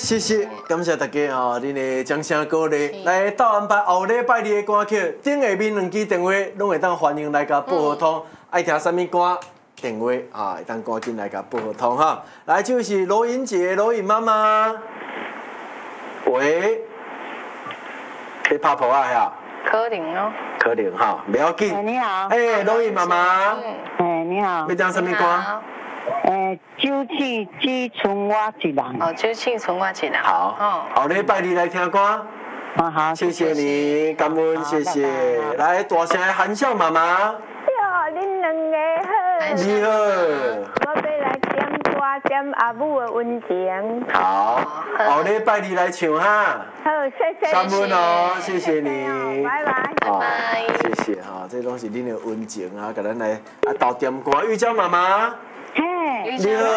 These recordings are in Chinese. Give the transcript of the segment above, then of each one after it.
谢谢，感谢大家吼，恁的掌声鼓励，来到安排后礼拜二的歌曲，顶下面2支电话拢会当欢迎来甲报合通，爱听啥物歌，电话啊会当赶紧来甲报合通哈。来，这位是罗颖姐，罗颖妈妈，喂，你拍婆啊呀？ 可能哦。 可能哈，不要紧。 你好。 罗颖妈妈。 你好。 要听啥物歌？ 酒气只剩我一人。 哦，酒气剩我一人。 好。哦。后礼拜二来听歌。 好。 谢谢你，感恩，谢谢。来，大声含笑妈妈。 哟，恁2个好。 你好。 我要来点歌，点阿母的温情。 好，后礼拜二来唱哈。 好，谢谢。 感恩哦，谢谢你。 拜拜。 拜拜。谢谢哈，这拢是恁的温情啊，甲咱来斗点歌。玉娇妈妈。 嘿， 你好。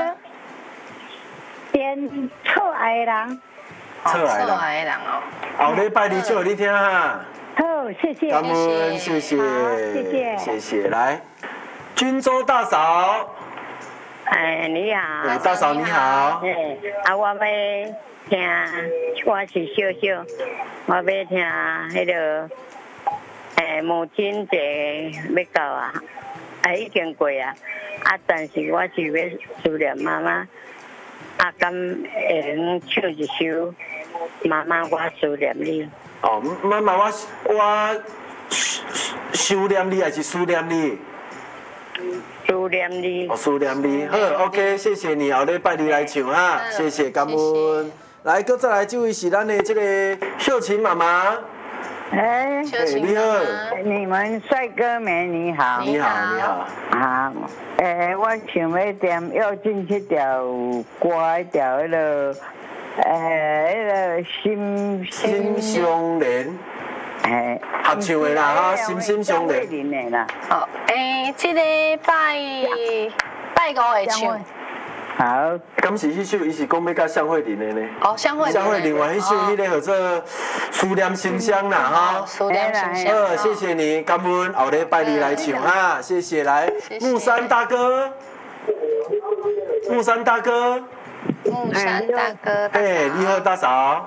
点错爱人。 错爱人哦。后礼拜二唱给你听哈。 好，谢谢。 感恩，谢谢， 谢谢， 谢谢。来，君州大嫂。 你好。 大嫂你好。 我要听，我是秀秀，我要听迄个，母亲节要到啊，已经过啊，但是我是要思念妈妈，敢会能唱一首妈妈我思念你。 哦，妈妈我思念你还是思念你？ 思念你。 哦，思念你。好 ，OK， 谢谢你，后礼拜二来唱哈，谢谢，感恩。来，再来这位是咱的这个秀琴妈妈。你好。 你们帅哥们你好。 你好，你好。 好，我想要点要进去条歌，一条迄个， 心相连。合唱的啦哈，心相连。 好，这个拜五会唱。 好。 敢是迄首，伊是讲要甲向慧玲的呢。 哦，向慧另外迄首，迄个叫做思念心香啦哈。 思念心香。 谢谢你，感恩，后礼拜二来唱哈，谢谢。来，木山大哥。木山大哥。你好，大嫂。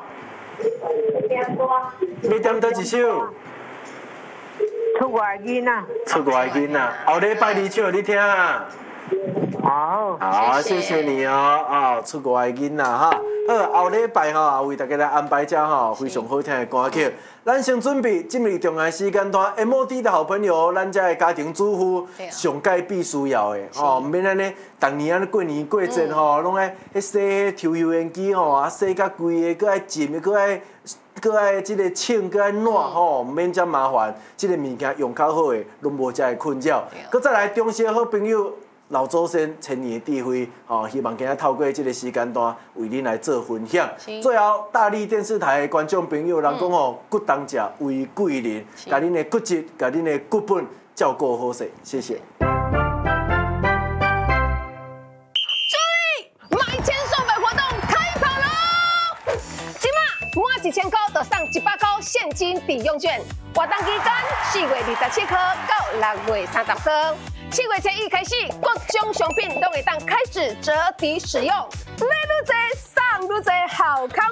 要点倒一首？ 出外囡仔。 出外囡仔，后礼拜二唱给你听啊。好，谢谢你哦，出外囡仔哈。好，后礼拜哈为大家来安排只哈非常好听的歌曲。咱先准备今日重要时间段 ，MOD 的好朋友，咱这的家庭主妇上届必须要的哦，唔免安尼，逐年安尼过年过节吼，拢爱洗抽油烟机吼，洗甲规个，搁爱浸，搁爱即个清，搁爱暖吼，唔免遮麻烦。即个物件用较好的，拢无遮的困扰。搁再来，中小好朋友。老祖先千年的智慧，希望今日透过这个时间段为您来做分享。最后，大力电视台的观众朋友，人讲骨当食为贵人，把恁的骨质、把恁的骨本照顾好势，谢谢。 注意，买千送百活动开跑喽！今嘛满1000块就送100块现金抵用券，活动期间4月27号到6月30号。7月1日开始，各种商品都会当开始折抵使用，买愈多送愈多，好康。